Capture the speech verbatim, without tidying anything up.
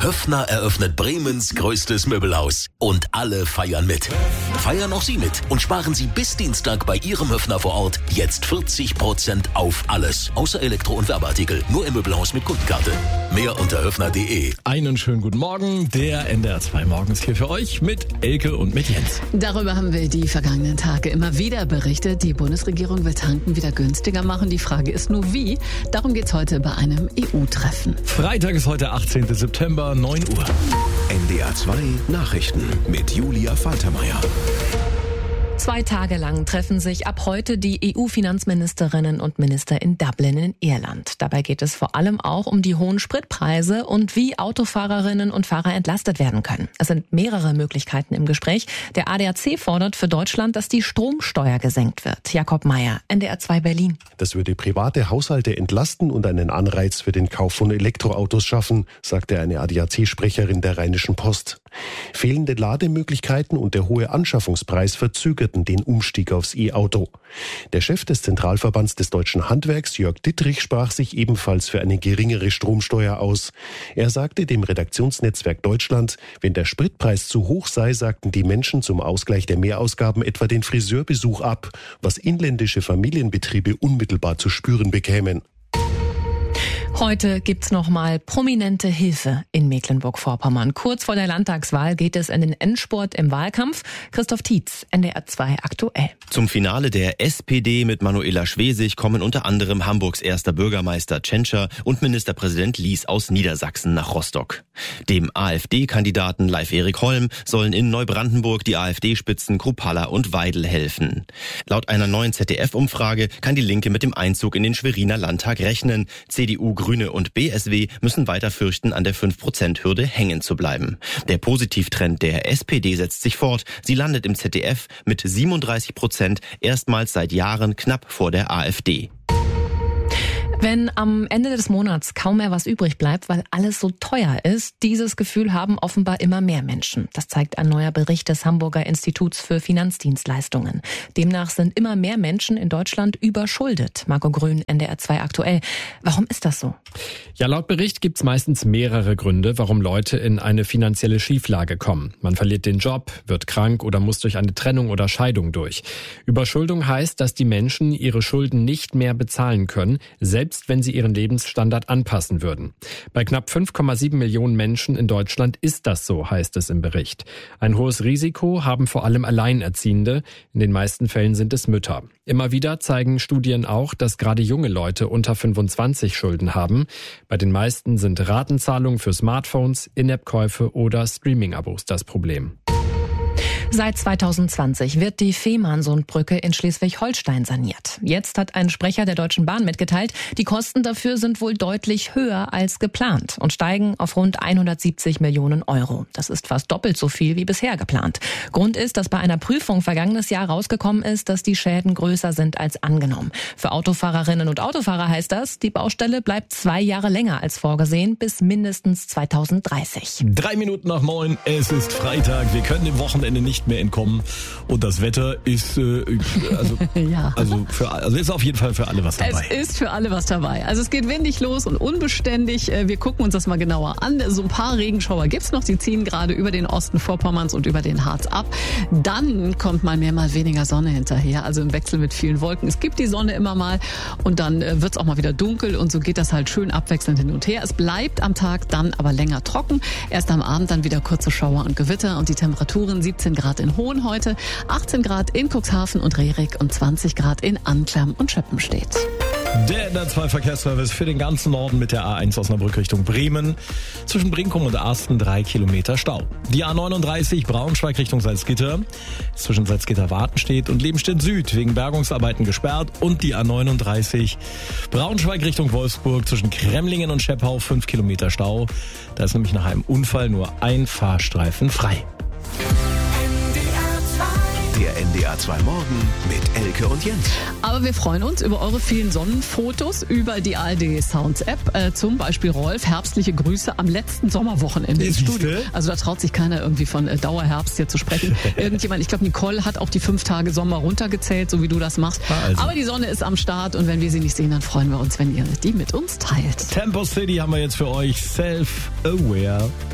Höffner eröffnet Bremens größtes Möbelhaus. Und alle feiern mit. Feiern auch Sie mit und sparen Sie bis Dienstag bei Ihrem Höffner vor Ort jetzt vierzig Prozent auf alles. Außer Elektro- und Werbeartikel. Nur im Möbelhaus mit Kundenkarte. Mehr unter höffner punkt de. Einen schönen guten Morgen. Der N D R zwei Morgens hier für euch mit Elke und mit Jens. Darüber haben wir die vergangenen Tage immer wieder berichtet. Die Bundesregierung will Tanken wieder günstiger machen. Die Frage ist nur wie. Darum geht's heute bei einem E U-Treffen. Freitag ist heute achtzehnten September, neun Uhr. N D R zwei Nachrichten mit Julia Faltermeier. Zwei Tage lang treffen sich ab heute die E U-Finanzministerinnen und Minister in Dublin in Irland. Dabei geht es vor allem auch um die hohen Spritpreise und wie Autofahrerinnen und Fahrer entlastet werden können. Es sind mehrere Möglichkeiten im Gespräch. Der A D A C fordert für Deutschland, dass die Stromsteuer gesenkt wird. Jakob Meyer, N D R zwei Berlin. Das würde private Haushalte entlasten und einen Anreiz für den Kauf von Elektroautos schaffen, sagte eine A D A C-Sprecherin der Rheinischen Post. Fehlende Lademöglichkeiten und der hohe Anschaffungspreis verzögerten den Umstieg aufs E-Auto. Der Chef des Zentralverbands des deutschen Handwerks, Jörg Dittrich, sprach sich ebenfalls für eine geringere Stromsteuer aus. Er sagte dem Redaktionsnetzwerk Deutschland, wenn der Spritpreis zu hoch sei, sagten die Menschen zum Ausgleich der Mehrausgaben etwa den Friseurbesuch ab, was inländische Familienbetriebe unmittelbar zu spüren bekämen. Heute gibt's nochmal prominente Hilfe in Mecklenburg-Vorpommern. Kurz vor der Landtagswahl geht es in den Endspurt im Wahlkampf. Christoph Tietz, N D R zwei aktuell. Zum Finale der S P D mit Manuela Schwesig kommen unter anderem Hamburgs erster Bürgermeister Tschentscher und Ministerpräsident Lies aus Niedersachsen nach Rostock. Dem AfD-Kandidaten Leif-Erik Holm sollen in Neubrandenburg die AfD-Spitzen Kruppalla und Weidel helfen. Laut einer neuen Z D F-Umfrage kann die Linke mit dem Einzug in den Schweriner Landtag rechnen. C D U, Grüne und B S W müssen weiter fürchten, an der fünf Prozent Hürde hängen zu bleiben. Der Positivtrend der S P D setzt sich fort. Sie landet im Z D F mit siebenunddreißig Prozent erstmals seit Jahren knapp vor der AfD. Wenn am Ende des Monats kaum mehr was übrig bleibt, weil alles so teuer ist, dieses Gefühl haben offenbar immer mehr Menschen. Das zeigt ein neuer Bericht des Hamburger Instituts für Finanzdienstleistungen. Demnach sind immer mehr Menschen in Deutschland überschuldet. Marco Grün, N D R zwei aktuell. Warum ist das so? Ja, laut Bericht gibt's meistens mehrere Gründe, warum Leute in eine finanzielle Schieflage kommen. Man verliert den Job, wird krank oder muss durch eine Trennung oder Scheidung durch. Überschuldung heißt, dass die Menschen ihre Schulden nicht mehr bezahlen können, selbst wenn sie ihren Lebensstandard anpassen würden. Bei knapp fünf Komma sieben Millionen Menschen in Deutschland ist das so, heißt es im Bericht. Ein hohes Risiko haben vor allem Alleinerziehende. In den meisten Fällen sind es Mütter. Immer wieder zeigen Studien auch, dass gerade junge Leute unter fünfundzwanzig Schulden haben. Bei den meisten sind Ratenzahlungen für Smartphones, In-App-Käufe oder Streaming-Abos das Problem. Seit zweitausendzwanzig wird die Fehmarnsundbrücke in Schleswig-Holstein saniert. Jetzt hat ein Sprecher der Deutschen Bahn mitgeteilt, die Kosten dafür sind wohl deutlich höher als geplant und steigen auf rund hundertsiebzig Millionen Euro. Das ist fast doppelt so viel wie bisher geplant. Grund ist, dass bei einer Prüfung vergangenes Jahr rausgekommen ist, dass die Schäden größer sind als angenommen. Für Autofahrerinnen und Autofahrer heißt das, die Baustelle bleibt zwei Jahre länger als vorgesehen, bis mindestens zweitausenddreißig. Drei Minuten nach neun, es ist Freitag, wir können dem Wochenende nicht mehr entkommen und das Wetter ist äh, also, ja. also, für, also ist auf jeden Fall für alle was dabei. Es ist für alle was dabei. Also es geht windig los und unbeständig. Wir gucken uns das mal genauer an. So ein paar Regenschauer gibt's noch. Sie ziehen gerade über den Osten Vorpommerns und über den Harz ab. Dann kommt mal mehr, mal weniger Sonne hinterher. Also im Wechsel mit vielen Wolken. Es gibt die Sonne immer mal und dann wird's auch mal wieder dunkel und so geht das halt schön abwechselnd hin und her. Es bleibt am Tag dann aber länger trocken. Erst am Abend dann wieder kurze Schauer und Gewitter und die Temperaturen siebzehn Grad in Hohen heute, achtzehn Grad in Cuxhaven und Rerik und zwanzig Grad in Anklam und Schöppenstedt. Der N D R zwei Verkehrsservice für den ganzen Norden mit der A eins Osnabrück Richtung Bremen. Zwischen Brinkum und Arsten drei Kilometer Stau. Die A neununddreißig Braunschweig Richtung Salzgitter. Zwischen Salzgitter-Wartenstedt und Lebenstedt Süd wegen Bergungsarbeiten gesperrt. Und die A neununddreißig Braunschweig Richtung Wolfsburg zwischen Kremlingen und Scheppau fünf Kilometer Stau. Da ist nämlich nach einem Unfall nur ein Fahrstreifen frei. Der N D R zwei Morgen mit Elke und Jens. Aber wir freuen uns über eure vielen Sonnenfotos über die A R D Sounds App. Äh, zum Beispiel Rolf, herbstliche Grüße am letzten Sommerwochenende im Studio. Also da traut sich keiner irgendwie von äh, Dauerherbst hier zu sprechen. Irgendjemand, ich glaube Nicole hat auch die fünf Tage Sommer runtergezählt, so wie du das machst. Also. Aber die Sonne ist am Start und wenn wir sie nicht sehen, dann freuen wir uns, wenn ihr die mit uns teilt. Tempo City haben wir jetzt für euch. Self-Aware.